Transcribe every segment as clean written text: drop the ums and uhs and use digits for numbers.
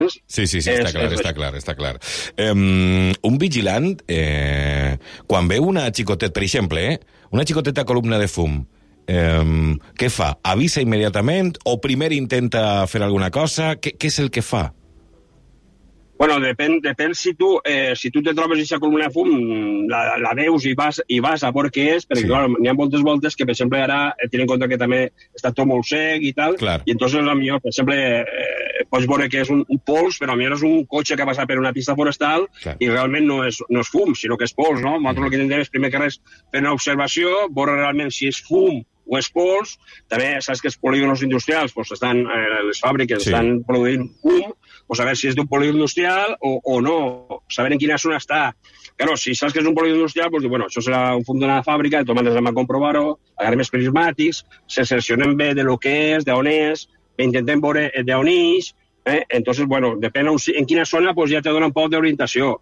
Sí, està clar. Un vigilant, quan veu una xicoteta, per exemple, una xicoteta columna de fum, què fa? Avisa immediatament o primer intenta fer alguna cosa? Què és el que fa? Bueno, depèn si tu te trobes aquesta columna de fum, la veus i vas a veure què és, perquè clar, n'hi ha moltes voltes que, per exemple, ara tenint en compte que també està tot molt sec i tal, i entonces, potser, per exemple, pots veure que és un pols, però potser és un cotxe que ha passat per una pista forestal i realment no és fum, sinó que és pols, no? Nosaltres el que intentem és, primer que res, fer una observació, veure realment si és fum o és pols. També saps que els polígonos industrials, les fàbriques estan produint fum, o saber si és d'un polígon industrial o no, saber en quina zona està. Claro, si saps que és un polígon industrial, doncs bueno, això serà un fum d'una fàbrica, tomàs hem de comprovar-ho, agarrem els prismàtics, seleccionem bé de lo que és, d'on és, intentem veure d'on és, entonces, bueno, depèn en quina zona, pues ja te dona un poc d'orientació.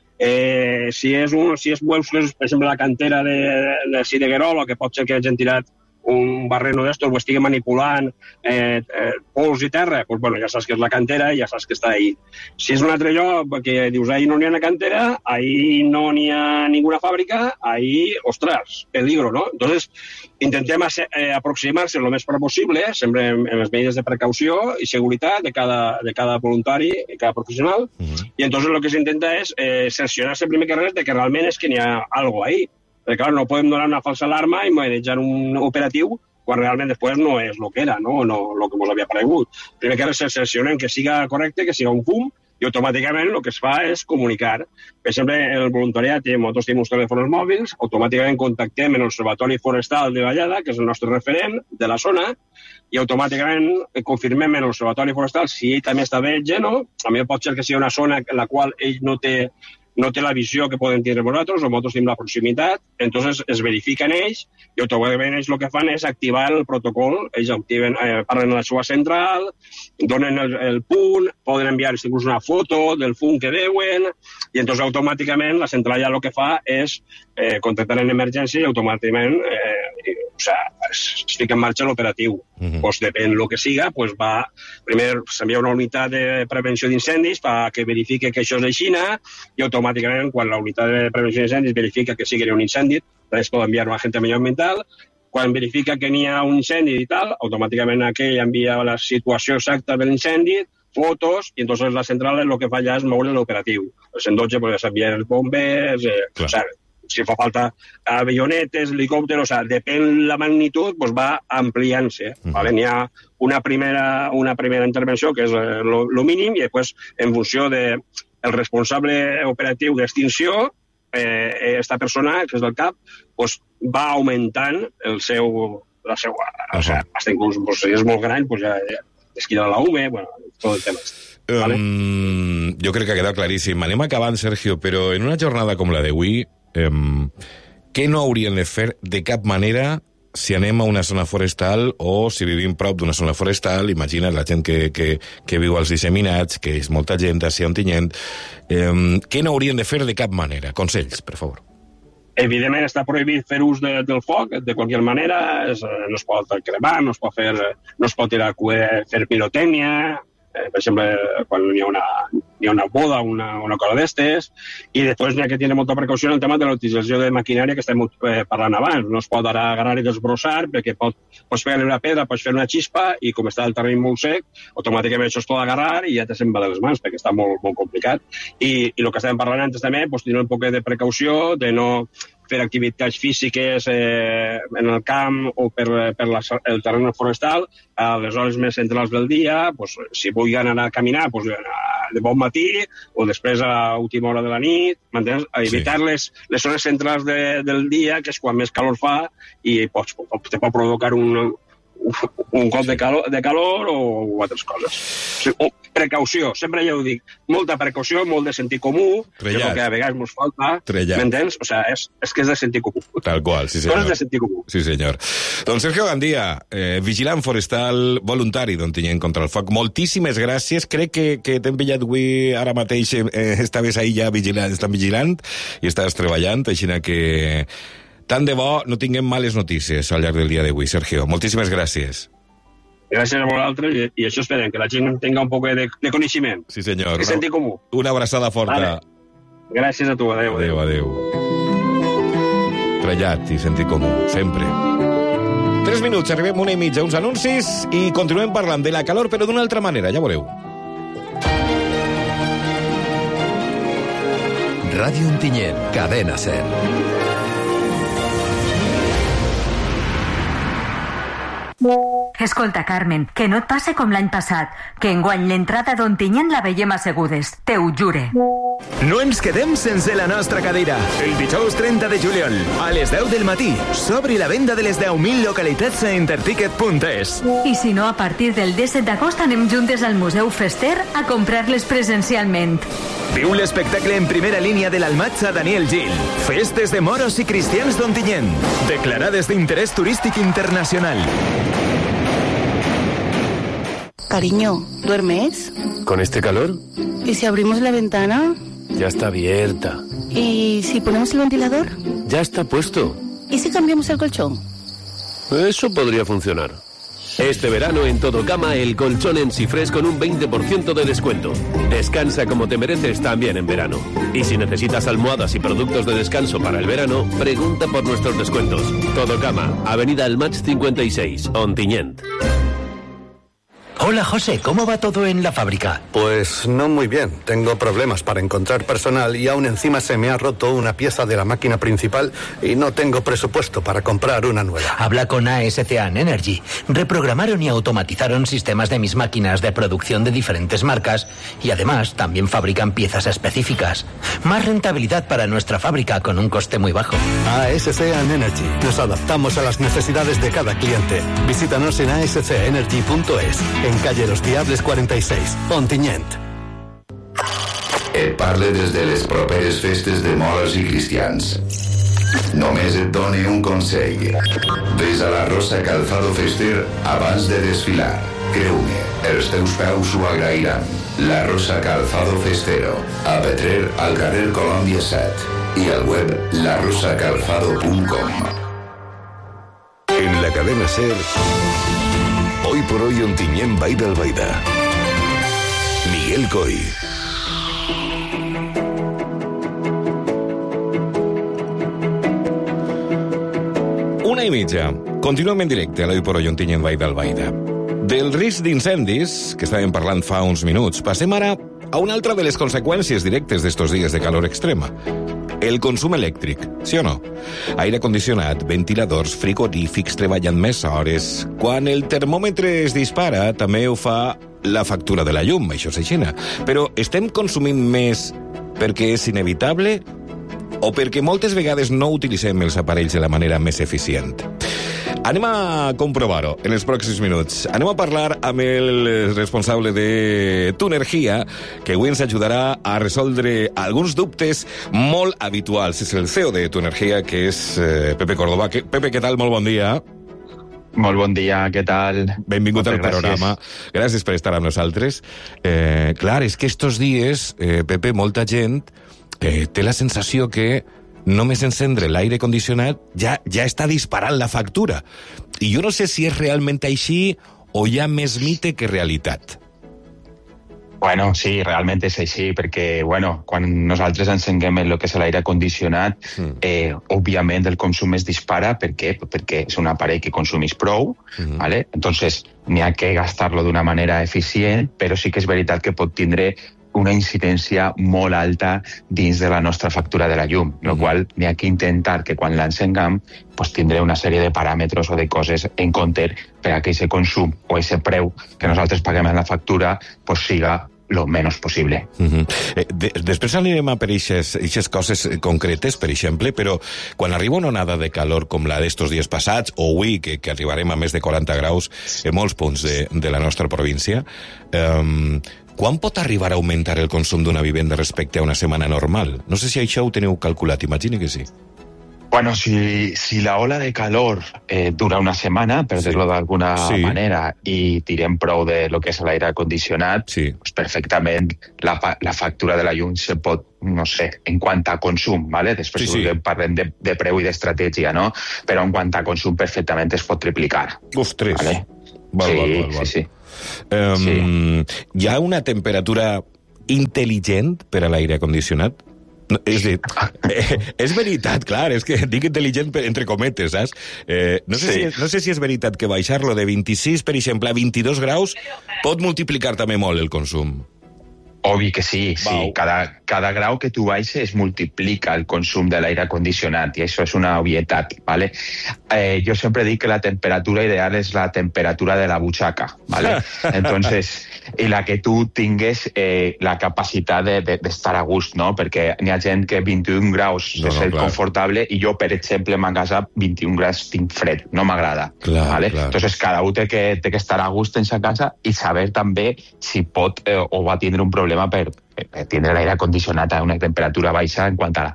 Si veus que és, per exemple, la cantera de Cireguerola, que pot ser que hagin tirat un barreno d'estos o estigui manipulant pols i terra, doncs bueno, ja saps que és la cantera i ja saps que està ahí. Si és un altre lloc que dius ahí no n'hi ha una cantera, ahí no n'hi ha ninguna fàbrica, ahí, ostres, peligro, ¿no? Entonces, intentem aproximar-se el més possible, sempre en les medides de precaució i seguretat de cada voluntari, de cada professional, i entonces el que s'intenta és cerciorar-se primer que res de que realment és que n'hi ha algo ahí. Perquè, clar, no podem donar una falsa alarma i manejar un operatiu quan realment després no és el que era, no el que ens havia paregut. Primer que res seleccionem que siga correcte, que siga un fum, i automàticament el que es fa és comunicar. Per exemple, el voluntariat, nosaltres tenim uns telèfons mòbils, automàticament contactem en l'Observatori Forestal de Vallada, que és el nostre referent de la zona, i automàticament confirmem en l'Observatori Forestal si ell també està bé, no? A mi pot ser que sigui una zona en la qual ell no té la visió que poden tenir nosaltres, o nosaltres tenim la proximitat, entonces es verifiquen ells, i automàticament ells el que fan és activar el protocol, ells activen, parlen a la seva central, donen el punt, poden enviar inclús una foto del fum que veuen, i entonces automàticament la central ja el que fa és contactar en emergència i automàticament es fica en marxa l'operatiu. Pues depèn del que siga, pues primer s'envia una unitat de prevenció d'incendis que verifique que això és aixina, i automàticament, quan la unitat de prevenció d'incendis verifica que sigui un incendi, després pot enviar un agent medioambiental. Quan verifica que n'hi ha un incendi i tal, automàticament aquell envia la situació exacta de l'incendi, fotos, i entonces la central el que fa ja és moure l'operatiu. El 112 pues, s'envien els bombers, si fa falta avionetes, helicòpters, depèn la magnitud, pues va ampliant-se. N'hi ha una primera intervenció, que és el mínim, i després, en funció del responsable operatiu d'extinció, esta persona, que és del CAP, pues, va augmentant la seva... Hasta inclús, si és molt gran, pues, ja desquida la UME, bueno, tot el tema. ¿Vale? Jo crec que ha quedat claríssim. Anem acabant, Sergio, però en una jornada com la d'avui, què no hauríem de fer de cap manera si anem a una zona forestal o si vivim prop d'una zona forestal? Imagina't la gent que viu als disseminats, que és molta gent d'ací on tinyent. Què no hauríem de fer de cap manera? Consells, per favor. Evidentment està prohibit fer ús del foc, de qualsevol manera, no es pot cremar, no es pot tirar coet, fer pirotècnia, per exemple, quan hi ha una boda, una cosa d'estes, i després n'hi ha que tenir molta precaució en el tema de l'utilització de maquinària que estem parlant abans. No es pot ara agarrar i desbrossar, perquè pots fer una pedra, pots fer una xispa, i com està el terreny molt sec, automàticament això es pot agarrar i ja te se'n va de les mans, perquè està molt, molt complicat. I el que estàvem parlant antes també, tenir un poc de precaució, de no fer activitats físiques en el camp o per el terreny forestal a les hores més centrals del dia. Si vull anar a caminar, de bon matí o després a última hora de la nit, m'entens? A evitar les zones centrals del dia, que és quan més calor fa, i te pot provocar un cop de calor o altres coses. Precaució, sempre ja ho dic, molta precaució, molt de sentit comú, que és el que a vegades ens falta, m'entens? És que és de sentit comú. Tal qual, sí senyor. Coses de sentit comú. Sí senyor. Doncs Sergio Gandia, vigilant forestal voluntari d'Ontinyent contra el foc, moltíssimes gràcies. Crec que t'hem pillat avui, ara mateix estaves ahí ja vigilant, estan vigilant i estàs treballant, així que tant de bo no tinguem males notícies al llarg del dia d'avui, Sergio. Moltíssimes gràcies. Gràcies a vosaltres i això esperem, que la gent tinga un poc de coneixement. Sí, senyor. De sentit comú. Una abraçada forta. Vale. Gràcies a tu, adéu. Adéu. Trellat i sentit comú, sempre. 3 minuts, arribem 1:30, uns anuncis i continuem parlant de la calor, però d'una altra manera, ja veureu. Ràdio Ontinyent, Cadena 100. Escolta, Carmen, que no et passe com l'any passat, que enguany l'entrada d'Ontinyent la veiem assegudes, te ho jure. No ens quedem sense la nostra cadira. El dijous 30 de juliol, a les 10 del matí, s'obri la venda de les 10.000 localitats a interticket.es. I si no, a partir del 17 d'agost anem juntes al Museu Fester a comprar-les presencialment. Viu l'espectacle en primera línia de l'Almatxa Daniel Gil. Festes de moros i cristians d'Ontinyent, declarades d'interès turístic internacional. Cariño, ¿duermes? ¿Con este calor? ¿Y si abrimos la ventana? Ya está abierta. ¿Y si ponemos el ventilador? Ya está puesto. ¿Y si cambiamos el colchón? Eso podría funcionar. Este verano en Todocama el colchón en Cifrés con un 20% de descuento. Descansa como te mereces también en verano. Y si necesitas almohadas y productos de descanso para el verano, pregunta por nuestros descuentos. Todocama, Avenida Almatx 56, Ontinyent. Hola, José, ¿cómo va todo en la fábrica? Pues no muy bien. Tengo problemas para encontrar personal y aún encima se me ha roto una pieza de la máquina principal y no tengo presupuesto para comprar una nueva. Habla con ASCAN Energy. Reprogramaron y automatizaron sistemas de mis máquinas de producción de diferentes marcas y además también fabrican piezas específicas. Más rentabilidad para nuestra fábrica con un coste muy bajo. ASCAN Energy. Nos adaptamos a las necesidades de cada cliente. Visítanos en ascenergy.es. En calle Los Diables 46, Ontinyent. Et parle des de les properes festes de moros i cristians. Només et done un consell. Ves a la Rosa Calzado Fester abans de desfilar. Creu-me, els teus peus ho agrairan. La Rosa Calzado Festero. A Petrer, al carrer Colòmbia 7. I al web larosacalzado.com. En la cadena SER... Hoy por hoy Ontinyent Baida Albaida. Miguel Coy. Una i mitja. Continuem en directe a l'Hoy por hoy Ontinyent Baida Albaida. Del risc d'incendis, que estàvem parlant fa uns minuts, passem ara a una altra de les conseqüències directes d'estos dies de calor extrema. El consum elèctric, sí o no? Aire condicionat, ventiladors, frigorífics treballant més hores. Quan el termòmetre es dispara, també ho fa la factura de la llum, això s'aixina. Però estem consumint més perquè és inevitable o perquè moltes vegades no utilitzem els aparells de la manera més eficient? Anem a comprovar-ho en els pròxims minuts. Anem a parlar amb el responsable de Tunergia, que avui ens ajudarà a resoldre alguns dubtes molt habituals. És el CEO de Tunergia, que és Pepe Córdoba. Pepe, què tal? Molt bon dia. Molt bon dia, què tal? Benvingut al programa. Gràcies per estar amb nosaltres. Clar, és que estos dies, Pepe, molta gent té la sensació que només encendre l'aire condicionat ja està disparant la factura. I jo no sé si és realment així o hi ha més mite que realitat. Bueno, sí, realment és així, perquè quan nosaltres encenguem el que és l'aire condicionat, òbviament el consum es dispara. Per què? Perquè és un aparell que consumís prou, ¿vale? Entonces n'hi ha que gastar-lo d'una manera eficient, però sí que és veritat que pot tindre una incidència molt alta dins de la nostra factura de la llum, el qual n'hi ha que intentar que quan l'encengam tindré una sèrie de paràmetres o de coses en compte per a que aquest consum o aquest preu que nosaltres paguem en la factura siga lo menys possible. Després anirem a per aquestes coses concretes, per exemple, però quan arriba una onada de calor com la d'estos dies passats, o avui, que arribarem a més de 40 graus en molts punts de la nostra província, quan pot arribar a augmentar el consum d'una vivenda respecte a una setmana normal? No sé si això ho teniu calculat, imagini que sí. Bueno, si la ola de calor dura una setmana, per dir-ho d'alguna manera, i tirem prou de lo que és l'aire condicionat, perfectament la factura de la llum se pot, no sé, en quant a consum, ¿vale? Després parlem de preu i d'estratègia, no? Però en quant a consum perfectament es pot triplicar. Ostres! ¿Vale? Sí. Hi ha una temperatura intel·ligent per a l'aire condicionat? No, és a dir, és veritat, clar, és que dic intel·ligent entre cometes, saps? No sé si és veritat que baixar-lo de 26, per exemple, a 22 graus pot multiplicar també molt el consum. Obvi que sí. Cada grau que tu baixes multiplica el consum de l'aire condicionat i això és una obvietat, ¿vale? Jo sempre dic que la temperatura ideal és la temperatura de la butxaca, ¿vale? Entonces, i la que tu tingues la capacitat d'estar a gust, no? Perquè n'hi ha gent que 21 graus se sent confortable i jo, per exemple, en casa 21 graus tinc fred, no m'agrada, ¿vale? Entonces, cada un té que estar a gust en sa casa i saber també si pot o va tindre un problema per tindre l'aire condicionat a una temperatura baixa en quant a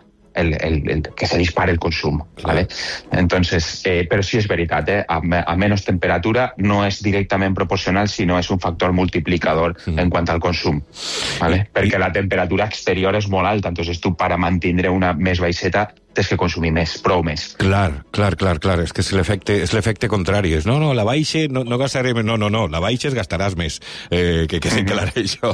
que se dispare el consum, ¿vale? Entonces, pero sí es veritat, a menos temperatura no es directament proporcional, sinó és un factor multiplicador en quant al consum, ¿vale? Perquè la temperatura exterior és molt alta, entonces tu per mantindre una més baixeta tens que consumir més, prou més. Clar, és que és l'efecte contrari. No, la baixa no gastaré més, no, la baixa gastaràs més, que quedi clar això.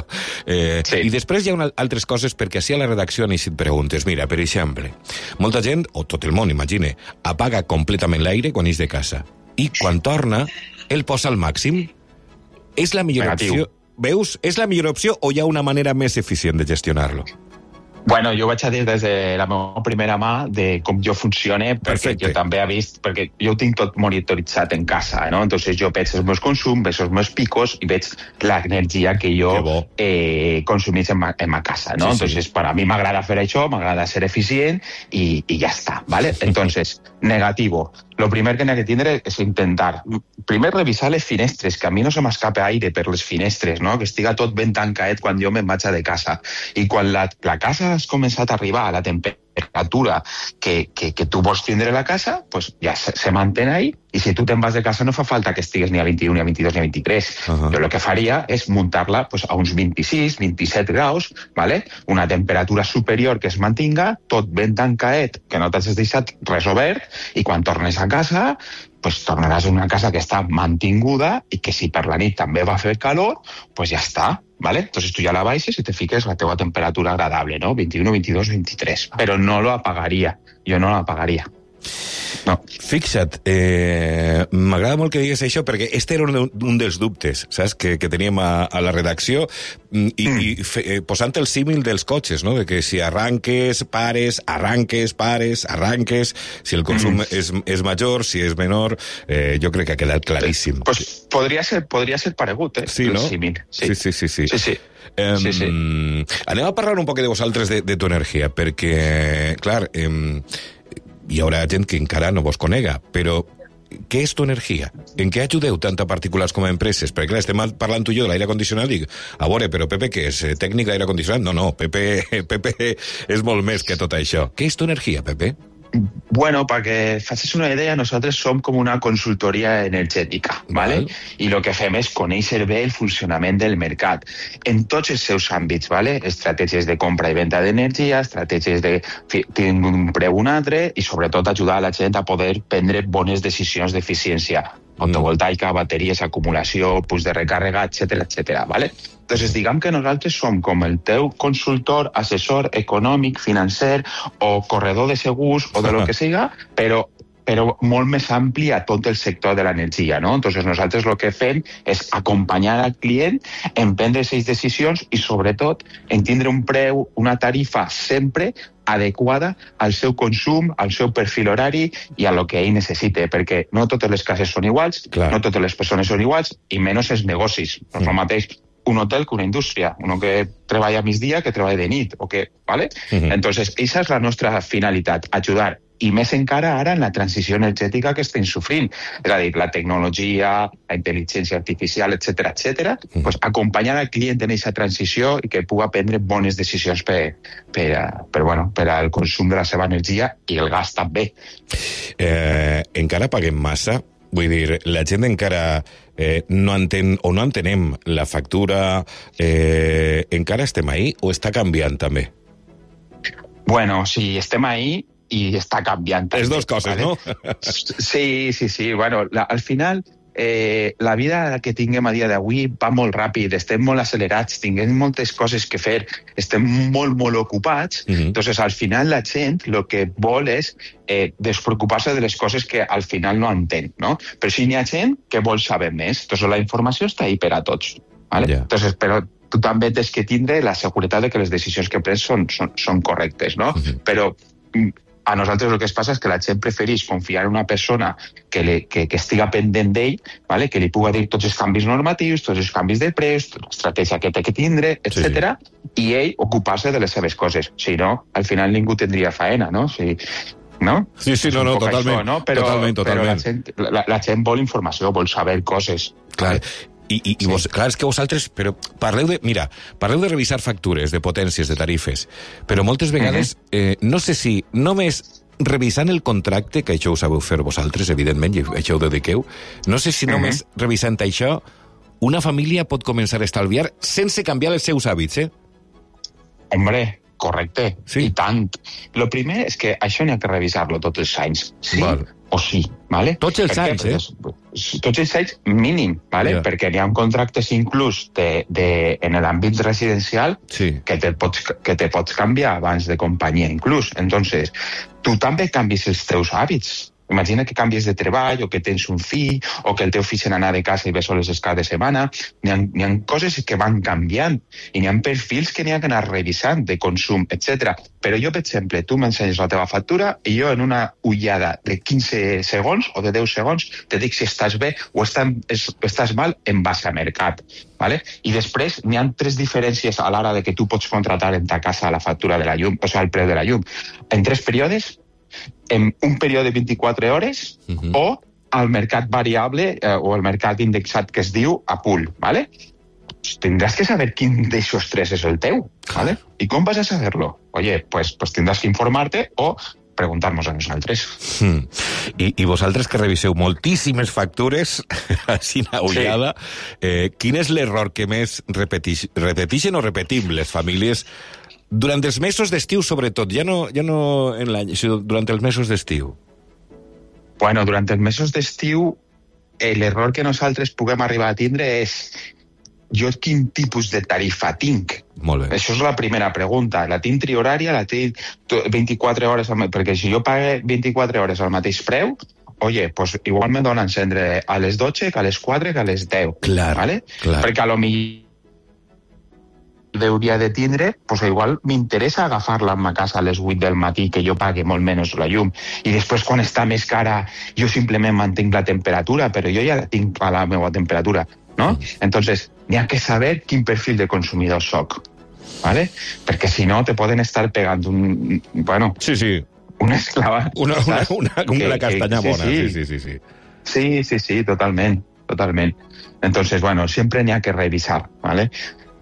I després hi ha altres coses, perquè així a la redacció ni si et preguntes, mira, per exemple, molta gent, o tot el món, imagine, apaga completament l'aire quan és de casa, i quan torna, el posa al màxim. És la millor opció? Veus? És la millor opció o hi ha una manera més eficient de gestionar-lo? Bueno, jo vaig a dir des de la meva primera mà de com jo funcione, perquè jo també he vist, perquè jo ho tinc tot monitoritzat en casa, no? Entonces jo veig els meus consums, veig els meus picos i veig l'energia que jo consumís en ma casa, no? Entonces, per a mi m'agrada fer això, m'agrada ser eficient i ja està, ¿vale? Entonces, negativo. Lo primer que n'hi ha que tindre és intentar, primer, revisar les finestres, que a mi no se m'escape aire per les finestres, no? Que estiga tot ben tancat quan jo me'n vaig de casa. I quan la casa has començat a arribar a la temperatura que tu vols tindre a la casa, pues ja se mantén ahí, i si tu te'n vas de casa no fa falta que estigues ni a 21, ni a 22, ni a 23. Jo el que faria és muntar-la pues, a uns 26, 27 graus, ¿vale? Una temperatura superior que es mantinga, tot ben tancat, que no t'has deixat res obert, i quan tornes a casa, pues tornaràs a una casa que està mantinguda i que si per la nit també va fer calor, pues ja està, ¿vale? Entonces tu ja la baixes i te fiques la teva temperatura agradable, ¿no? 21, 22, 23. Però no lo apagaria. Jo no l'apagaria. No. Fixa't, m'agrada molt que digues això, perquè este era un dels dubtes, saps, que teníem a la redacció, i posant el símil dels cotxes, no? De que si arranques, pares, si el consum és major, si és menor, jo crec que ha quedat claríssim. Pues podria ser paregut, sí, no? El símil. Sí. Anem a parlar un poc de vosaltres, de tu energia, perquè, clar, hi haurà gent que encara no vos conega, però què és tu energia? En què ajudeu tant a particulars com a empreses? Perquè clar, estem parlant tu i jo de l'aire condicionat i dic, a veure, però Pepe, què és? Tècnic d'aire condicionat? No, Pepe és molt més que tot això. Què és tu energia, Pepe? Bueno, para que facis una idea, nosotros som com una consultoria energètica, ¿vale? I lo que fem és conèixer bé el funcionament del mercat en tots els seus àmbits, ¿vale? Estratègies de compra i venda d'energia, estratègies de tinc un preu un altre i sobretot ajudar a la gent a poder prendre bones decisions d'eficiència fotovoltaica, bateries, acumulació, punts de recàrrega, etcètera, ¿vale? Entonces, diguem que nosaltres som com el teu consultor, assessor econòmic, financer o corredor de segurs o de lo que siga, però molt més ampli a tot el sector de l'energia, no? Entonces, nosaltres el que fem és acompanyar al client en prendre aquestes decisions i, sobretot, en tindre un preu, una tarifa sempre adequada al seu consum, al seu perfil horari i a lo que ell necessite, perquè no totes les cases són iguals, no totes les persones són iguals, i menys els negocis. No és el mateix un hotel que una indústria, uno que treballa a migdia que treballa de nit, o que, ¿vale? Entonces, esa és la nostra finalitat, ajudar, i més encara ara en la transició energètica que estem sofrint. És a dir, la tecnologia, la intel·ligència artificial, etcètera, pues acompanyar al client en aquesta transició i que pugui prendre bones decisions per al consum de la seva energia i el gas també. Encara paguem massa? Vull dir, la gent encara no entén o no entenem la factura, encara estem ahí o està canviant també? Bueno, sí, estem ahí i està canviant. Les dues coses, ¿vale? ¿No? Sí. Bueno, al final, la vida que tinguem a dia d'avui va molt ràpid, estem molt accelerats, tinguem moltes coses que fer, estem molt ocupats, entonces al final la gent el que vol és despreocupar-se de les coses que al final no entén, no? Però sí n'hi ha gent que vol saber més, entonces la informació està ahí per a tots, ¿vale? Yeah. Entonces, però tu també tens que tindre la seguretat de que les decisions que prens són correctes, no? Però a nosaltres el que es passa és que la gent prefereix confiar en una persona que estiga pendent d'ell, ¿vale? Que li puga dir tots els canvis normatius, tots els canvis de preus, l'estratègia que té que tindre, etc. I ell ocupar-se de les seves coses. Si no, al final ningú tindria faena, no? No? Sí, no, totalment. Això, no? Totalment. Però la gent vol informació, vol saber coses. Clar. I clar, és que vosaltres parleu de revisar factures, de potències, de tarifes, però moltes vegades, no sé si només revisant el contracte, que això ho sabeu fer vosaltres, evidentment, i això ho dediqueu, no sé si només revisant això, una família pot començar a estalviar sense canviar els seus hàbits, Hombre, correcte, i tant. Lo primer és que això n'hi ha que revisar-lo tots els anys, sí o sí, ¿vale? Tots els anys, Tots els anys mínim, ¿vale? Yeah. Perquè n'hi ha contractes inclús en l'àmbit residencial que te pots canviar abans de companyia, inclús. Entonces, tu també canvis els teus hàbits. Imagina que canvies de treball, o que tens un fill, o que el teu fill se n'anà de casa i ve soles cada setmana. N'hi ha coses que van canviant, i n'hi ha perfils que n'hi ha que anar revisant, de consum, etc. Però jo, per exemple, tu m'ensenyes la teva factura i jo en una ullada de 15 segons o de 10 segons te dic si estàs bé o estàs mal en base a mercat. ¿Vale? I després n'hi ha 3 diferències a l'hora de que tu pots contratar en ta casa la factura de la llum, o sigui, el preu de la llum. En 3 períodes, en un període de 24 hores o al mercat variable o al mercat indexat que es diu a pool, ¿vale? Tendrás que saber quin d'eixos 3 és el teu, ¿vale? ¿Y com vas a saberlo? Oye, pues tendrás que informarte o preguntar-nos a nosaltres. I vosaltres que reviseu moltíssimes factures, així na ullada, quin és l'error que més repeteixen o repetim les famílies durant els mesos d'estiu, sobretot, ja no en l'any, sinó durant els mesos d'estiu? Bueno, durant els mesos d'estiu, l'error que nosaltres puguem arribar a tindre és jo quin tipus de tarifa tinc? Molt bé. Això és la primera pregunta. La tinc trihorària, la tinc 24 hores, perquè si jo pague 24 hores al mateix preu, oye, pues igual me dona encendre a les 12 que a les 4 que a les 10. Clar, ¿vale? Clar. Perquè a lo millor hauria de tindre, pues igual m'interessa agafar-la a ma casa a les 8 del matí, que jo pague molt menys la llum, i després quan està més cara jo simplement mantinc la temperatura, però jo ja tinc a la meva temperatura, no? Entonces, n'hi ha que saber quin perfil de consumidor soc, ¿vale? Perquè si no te poden estar pegant un... Bueno... Sí. Una esclava. Una castanya bona, sí. Sí, totalment. Entonces, bueno, siempre n'hi ha que revisar, ¿vale?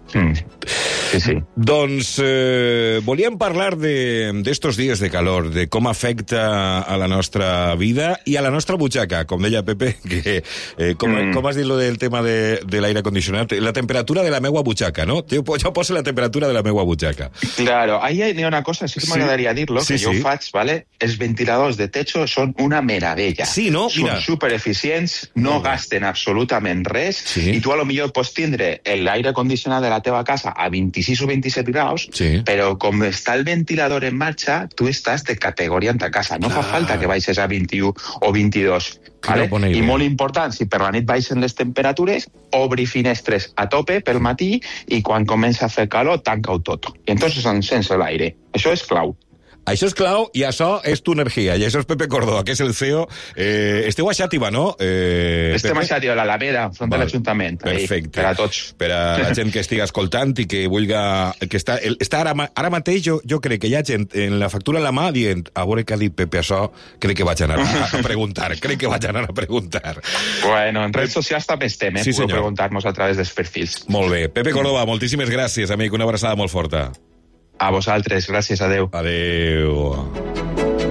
Sí. Doncs volíem parlar d'estos dies de calor, de com afecta a la nostra vida i a la nostra butxaca, com deia Pepe, que com has dit lo del tema de l'aire condicionat, la temperatura de la meua butxaca, no? Jo poso la temperatura de la meua butxaca. Claro, ahí hi ha una cosa, sí que m'agradaria dir-lo, que jo faig, ¿vale? Els ventiladors de techo són una meravella. Sí, no? Són supereficients, no gasten absolutament res, i tu a lo millor pots tindre l'aire condicionat de la teva casa a 26 o 27 graus, però com està el ventilador en marxa, tu estàs de categoria en ta casa. No fa falta que baixes a 21 o 22. ¿vale? I molt important, si per la nit baixen les temperatures, obri finestres a tope pel matí i quan comença a fer calor, tanca-ho tot. I entonces encens l'aire. Això és clau. Això és clau i això és tu energia. I això és Pepe Córdoba, que és el CEO. Esteu a Xàtiva, no? Estem a Xàtiva, a l'Alameda, front de l'Ajuntament. Perfecte. Per a tots. Per a la gent que estigui escoltant i que vulga... Que està ara mateix, jo crec que hi ha gent en la factura a la mà dient a veure què ha dit Pepe això, crec que vaig anar a preguntar. Bueno, en redes socials també estem, Sí, podeu preguntar-nos a través dels perfils. Molt bé. Pepe Córdoba, moltíssimes gràcies, amic. Una abraçada molt forta. A vosaltres, gràcies, adeu. Adeu.